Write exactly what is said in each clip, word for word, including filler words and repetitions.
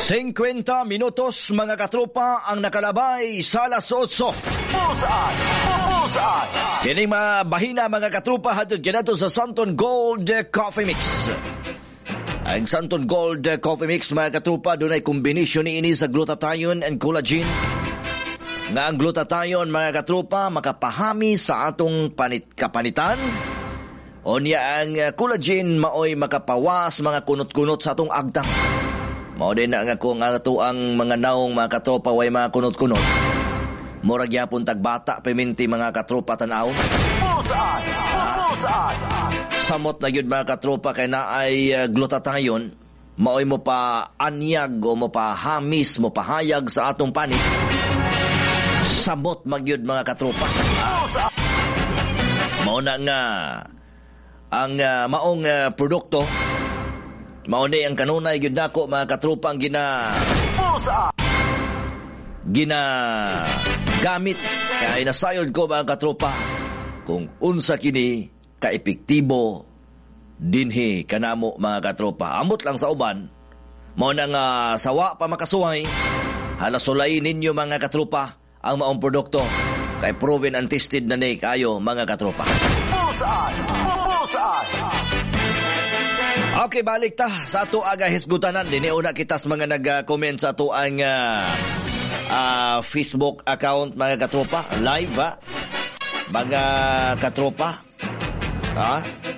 fifty minutos mga katropa ang nakalabay sa alas otso. Bullseye! Bullseye! Kining mabahina mga katropa hatod kinato sa Santon Gold Coffee Mix. Ang Santon Gold Coffee Mix mga katropa dunay kombinasyon niini sa glutathione and collagen. Nga ang glutathione mga katropa makapahami sa atong panit kapanitan. O niya ang collagen maoy makapawas mga kunot-kunot sa atong agdang. Mao din na nga ko nga to ang mga naong mga katropa way mga kunot-kunot. Murag yapon tagbata peminti mga katropa tan-aw. Bullseye! Bullseye! Samot na yun mga katropa kay na ay uh, glutathione maoy mo pa anyag o mo pa hamis mo pahayag sa atong panit. Samot magyud mga katropa. Bullseye! Mao na nga ang uh, maong uh, produkto mao ni ang kanunay gyud nako mga katropa ang gina Bullseye! gina gamit kay nasayod ko mga katropa kung unsa kini ka-epektibo dinhi kanamo mga katropa. Amot lang sa uban mao na nga sawa pa makasuway halasulay ninyo mga katropa ang maong produkto kay proven and tested na ni kayo mga katropa. Bullseye! Bullseye! Okay, balik ta sa ato aga hisgutanan. Diniuna kitas mga nag-comment sa ato ang uh, uh, Facebook account mga katropa. Live ha? Mga katropa. Ha?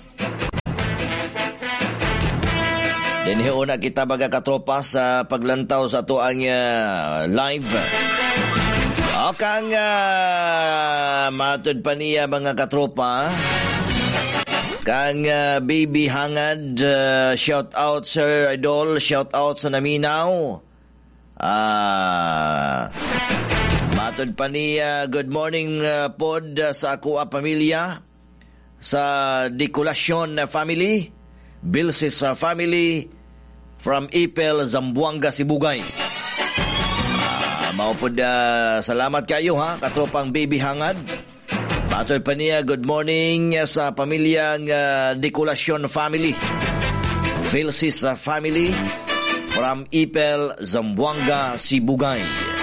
Diniuna kita mga katropa sa paglantaw sa ato ang uh, live. O kang uh, matod pa niya mga katropa. Kang uh, baby hangad, uh, shout out Sir Idol, shout out sa Naminaw. Ah, uh, matod pa niya, good morning uh, pod uh, sa ako a pamilya, sa Diculacion uh, family, Bilsis uh, family, from Ipel, Zamboanga, Sibugay. Uh, maupod, uh, salamat kayo ha, katropang baby hangad. Matod pa niya, good morning sa pamilyang uh, Diculacion family, Vilsis uh, family, from Ipel, Zamboanga, Sibugay.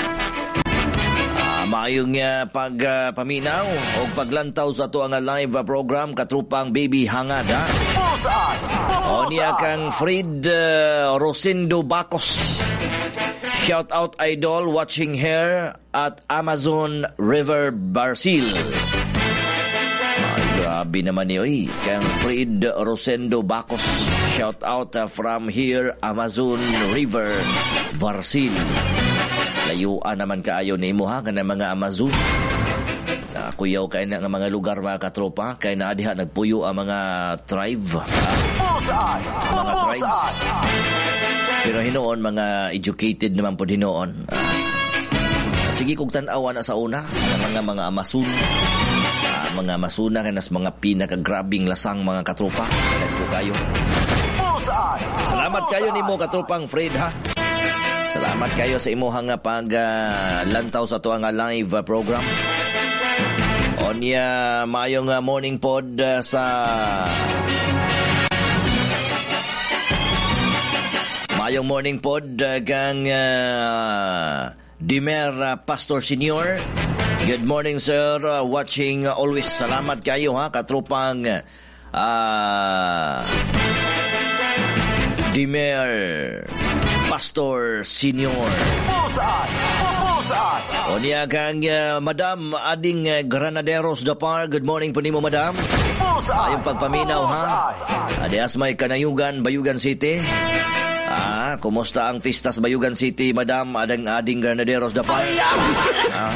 Uh, maayong uh, pagpaminaw uh, o paglantaw sa ito ang live uh, program, katrupang baby hangad ha. Bullseye! O niya kang Fred uh, Rosindo Bacos. Shout out Idol, watching here at Amazon River, Brazil. Grabe naman niyo eh. Kang Fred Rosendo Bacos. Shout out uh, from here, Amazon River, Brazil. Layuan naman kaayo ni mo ha, kana mga Amazon. Uh, kuyaw kayo na nga mga lugar mga katropa. Kaya na diha nagpuyo ang mga tribe. Uh, mga tribes. Pero hinoon, mga educated naman po hinoon. Uh, sige kong tanawa na sa una. Mga mga Amazon. Mga masuna kanas mga pinakagrabing lasang mga katropa. Nagpo kayo. Salamat kayo nimo katropang Fred ha. Salamat kayo sa imuhang pag uh, lantaw sa tuang live uh, program. Onya mayong uh, morning pod uh, sa mayong morning pod uh, kang uh, Dimer uh, Pastor Senior. Good morning, sir. Uh, watching uh, always. Salamat kayo, ha, katropang uh, Dimer Pastor Senior. Bullseye! Bullseye! O niya kang uh, Madam Ading uh, Granaderos da Par. Good morning po nimo, Madam. Bullseye! Ayong pagpaminaw, ha. Adias may Kanayugan, Bayugan City. Ah, kumusta ang pistas Bayugan City, Madam Ading Ading Granaderos da Par? Ah.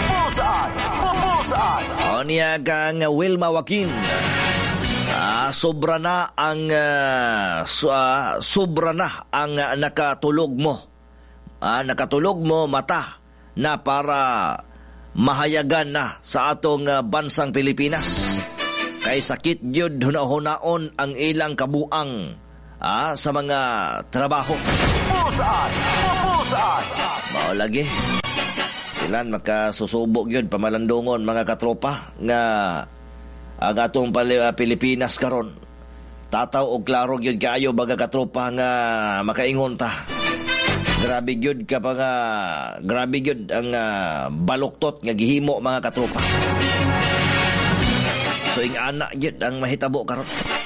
O niya kang Wilma Joaquin. Ah, sobra na ang uh, so, uh, sobra na ang uh, nakatulog mo. Ah, nakatulog mo mata na para mahayagan na sa atong uh, bansang Pilipinas. Kay sakit jud hunahunaon ang ilang kabuang ah, sa mga trabaho. Bullseye! Bullseye! Mao lagi. Ilan makasusubok yun pamalandungon mga katropa nga ang atong Pilipinas karon tataw og klaro gyud kaayo baga katropa nga makaingon ta Grabe gyud ka pa nga, grabe gyud ang uh, baluktot nga gihimo mga katropa. So ing anak gyud ang mahitabo karon.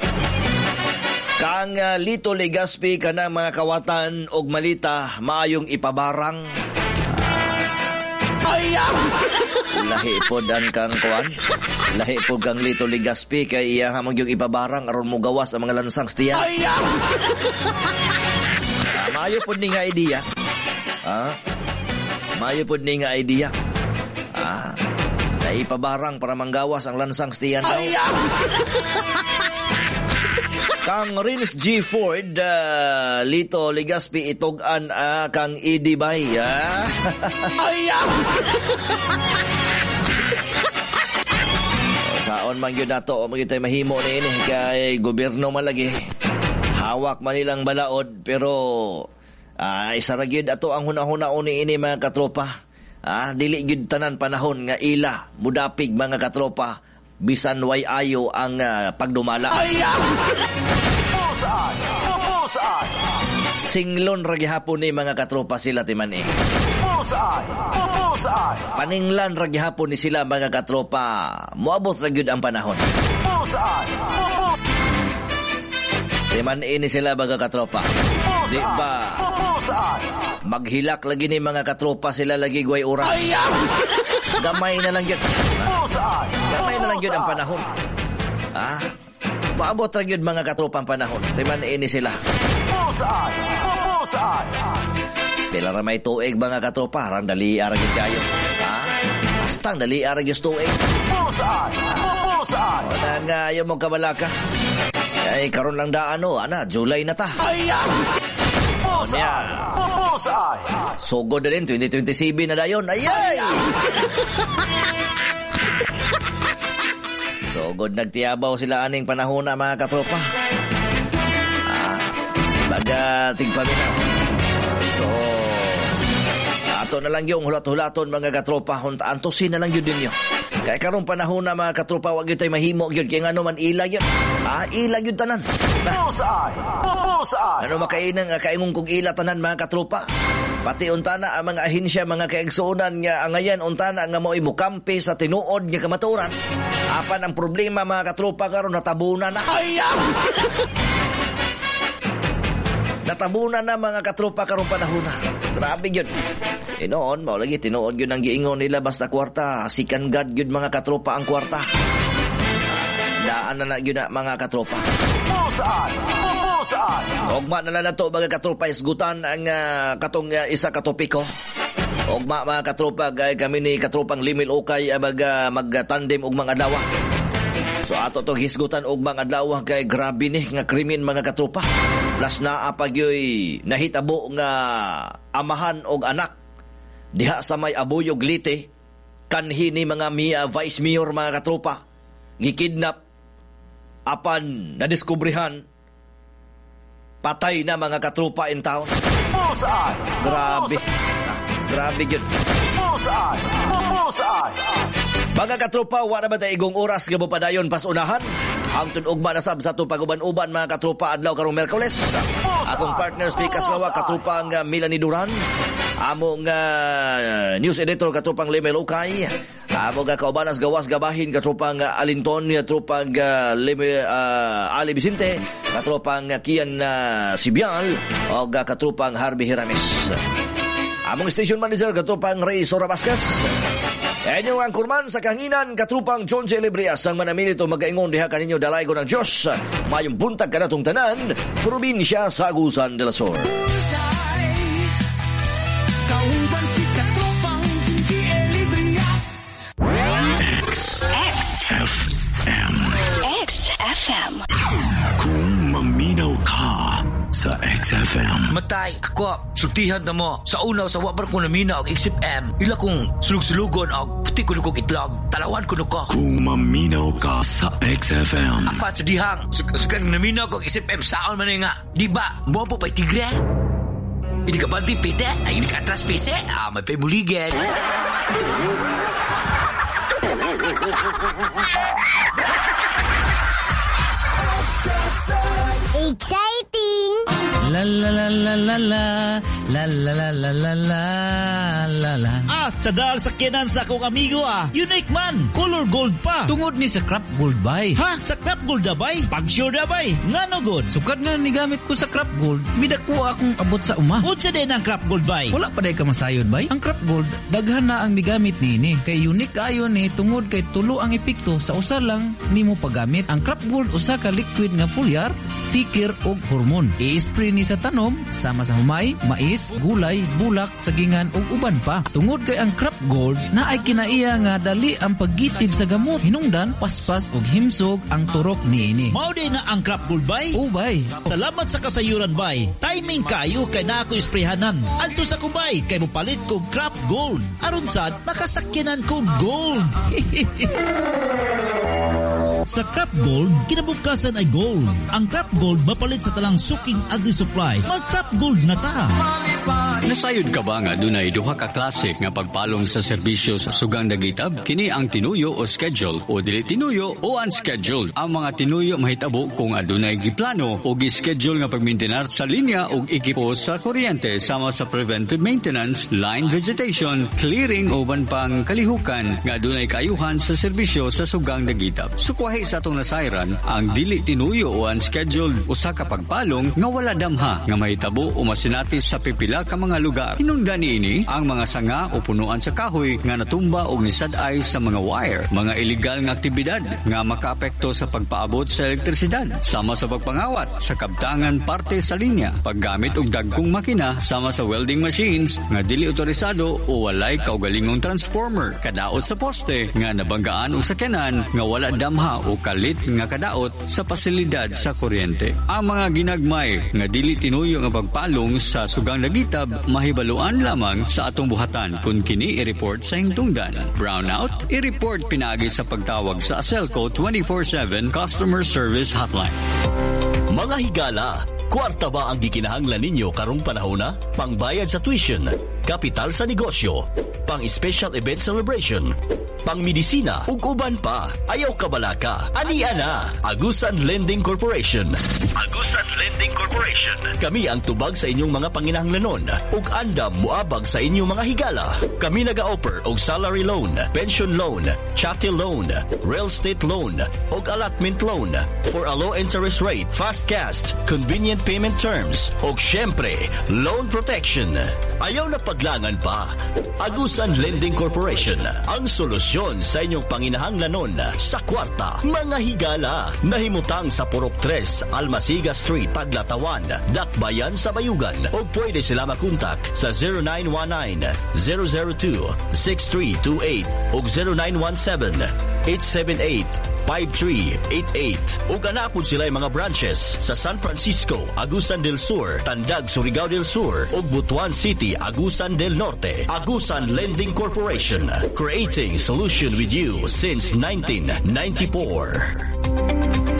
Kang uh, Lito Legazpi kana mga kawatan og malita maayong ipabarang. Uh, Ayaw! Lahi pod ang kang kuan. Lahi pod kang Lito Legazpi kay iya hamang yung ipabarang aron mo gawas ang mga lansang stiya. Ayaw! Maayo po ni nga idea. Ah? Maayo po ni nga idea. Ah? Naipabarang para manggawas ang lansang stiyan daw. Kang Rins G. Ford, uh, Lito Legazpi itugan uh, kang Eddie Bay. Ah? Saon man yun nato, o magitay mahimo na ini kay gobyerno malagi. Hawak man nilang balaod, pero uh, isa ra gyud ato ang hunahuna-una ini mga katropa. Ah, dili gyud tanan panahon nga ila mudapig mga katropa bisan way ayo ang uh, pagdumala. Pusaan! Pusaan! Singlon ra gihapon ni mga katropa sila timan eh. Pusaan! Pusaan! Paninglan ra gihapon ni sila mga katropa. Moabot ra gyud ang panahon. Pusaan! Timan ini sila mga katropa. Di ba? Maghilak lagi ni mga katropa sila lagi guay oras. Gamay na lang yun. Ha? Gamay na lang yun ang panahon. Ha? Maabot lang yun mga katropa ang panahon. Timan ini sila. Pila ra may tuig mga katropa. Rang dali aragin kayo. Ha? Hastang dali aragin tuig. Wala nga yung mong kabalaka. Ay, karon lang daano, ana, July na ta. O niya. Sugod na din, twenty twenty-seven na dayon. Ayay! Sugod nagtiyabaw sila aning panahon na mga katropa. Ah, baga tigpaminaw. So, ato na lang yung hulat-hulaton mga katropa. Antosin na lang yun din yun. Kaya karong panahon na mga katropa, wag yun tayo mahimo yun. Kaya nga naman ilag yun. Ah, ilag yun tanan. Pusay! Pusay! Ano makainang kaingon kong ila tanan mga katropa? Pati untana ang mga ahensya, mga kaigsuunan nga ngayon untana nga mo'y mukampi sa tinuod nga kamaturan. Apan ang problema mga katropa karon natabunan na. Natabunan na mga katropa karong panahon na. Grabe yun. E noon, mo lagi, tinuod yun ang giingon nila basta kwarta. Sikan God yun mga katropa ang kwarta. Daan na na yun na mga katropa. Pusaan! Pusaan! Ogma na lang na to mga katropa isgutan ang uh, katong uh, isa katopiko. Ogma mga katropa, gaya kami ni katropang Limil Ukay uh, mag, uh, magtandem og mga dawa. So ato tong hisgutan og mga adlaw kay grabe ni nga krimen mga katropa. Plus na apagyoy nahitabo nga amahan og anak diha sa may Abuyog Leyte kanhi ni mga Mia Vice Mayor mga katropa gikidnap apan nadiskubrihan patay na mga katropa in town. Pusaan! Grabe. Ah, grabe yun. Pusaan! Pusaan! Mga katropa, wala ba tayo igong oras nga padayon pas unahan? Ang tunugma na sab sa itong paguban-uban mga katropa adlaw karong Merkules. Akong partner speakers lawa katropa nga Melanie Duran. Among uh, news editor katropang Limel Ukay. Among uh, kaubanas gawas gabahin katropang uh, Alinton, katropang uh, Lime, uh, Ali Vicente, katropang uh, Kian uh, Sibial o uh, katropang Harvey Hiramis. Among station manager katropang Ray Sora Vasquez. Enyo ang kurman sa kanginan katrupang John J. Librias ang manamilito magaingon diha kaninyo dalay ko ng Diyos. Mayong buntag kanatong tanan, probinsya sa Agusan de la Sur. X F M X F M Kung maminaw ka sa X F M. Matay, ako, sultihan na mo. Sa unaw, sa wabar ko namina og X F M. Ila kong sulug-sulugon og puti ko nukong itlog. Talawan ko nuko. Kung maminaw ka sa X F M. Apat sa dihang, sukan namina og X F M saon man nga. Di ba, mo po pa'y tigre? Hindi ka banting pite? Ay, hindi ka atras pise? Ah, may pa'y muligan. Exciting! La la la la la la la la la la la la la la. Ah, tsadal sa kinan sa akong amigo ah. Unique man, color gold pa. Tungod ni sa Crop Gold bay. Ha? Sa crop gold na bay? Pag sure na bay? Nga no good? Sukad na ni gamit ko sa Crop Gold, bidak ko akong abot sa uma. Unsa din ang crop gold bay? Wala pa day ka masayod bay. Ang Crop Gold, daghan na ang migamit niini. Kay unique kayo ni tungod kay tulo ang epekto sa usa lang nimo paggamit. Ang Crop Gold usa ka liquid nga foliar, sticker ug hormone. I-spray ni sa tanom sama sa humay, mais, gulay, bulak, sagingan ug uban pa. Tungod kay ang Crop Gold na ay kinaiya nga dali ang paggitib sa gamot. Hinungdan, paspas ug himsog ang turok niini. Mao din na ang crop gold bay? O bay. Salamat sa kasayuran bay. Timing kayo kay na ako isprehanan. Adto sa kubay kay mopalit ko crop gold. Aron sad makasakyanan ko gold. Sa Crop Gold, kinabukasan ay gold. Ang Crop Gold mapalit sa talang suking agri-supply. Mag-Crop Gold na ta. Nasayod ka ba nga dunay duha ka klase nga pagpalong sa serbisyo sa sugang dagitab? Kini ang tinuyo o schedule o dili tinuyo o unscheduled. Ang mga tinuyo mahitabo kung adunay giplano o gi-schedule nga pagmaintenar sa linya o ekipo sa kuryente sama sa preventive maintenance, line vegetation, clearing o ban pang kalihukan nga adunay kaayuhan sa serbisyo sa sugang dagitab. Sukwahi sa atong nasayran ang dili tinuyo o unscheduled usa ka pagpalong nga wala damha nga mahitabo o masinati sa pipila ka mga lugar. Hinungdan niini ang mga sanga o punuan sa kahoy nga natumba o nisad-ay sa mga wire, mga illegal nga aktibidad nga makaapekto sa pagpaabot sa elektrisidad, sama sa pagpangawat sa kabtangan parte sa linya, paggamit og dagkong makina sama sa welding machines nga dili otorisado o walay kaugalingong transformer, kadaot sa poste nga nabanggaan o sakyanan nga wala damha o kalit nga kadaot sa pasilidad sa kuryente. Ang mga ginagmay nga dili tinuyo nga pagpalong sa sugang dagitab mahibaluan lamang sa atong buhatan kung kini i-report sa hingtungdan. Brownout, i-report pinaagi sa pagtawag sa Aselco twenty-four seven Customer Service Hotline. Mga higala, kwarta ba ang gikinahanglan ninyo karong panahon na? Pangbayad sa tuition, kapital sa negosyo, pang-special event celebration, pang-medisina, ug uban pa. Ayaw kabalaka. Ani ana, Agusan Lending Corporation. Agusan Lending Corporation. Kami ang tubag sa inyong mga panginahanglanon ug andam moabag sa inyong mga higala. Kami naga-offer og salary loan, pension loan, chattel loan, real estate loan ug allotment loan for a low interest rate, fast cash, convenient payment terms ug syempre, loan protection. Ayaw na paglangan pa. Agusan Lending Corporation, ang solusyon sa inyong panginahanglanon sa kwarta. Mga higala, nahimutang sa Purok tres, Almasiga Street, Taglatawan, Dakbayan sa Bayugan. O pwede sila makontak sa zero nine one nine, zero zero two, six three two eight o zero nine one seven, eight seven eight, five three eight eight. O ganapon sila yung mga branches sa San Francisco, Agusan del Sur, Tandag, Surigao del Sur o Butuan City, Agusan del Norte. Agusan Lending Corporation, creating solution with you since nineteen ninety-four.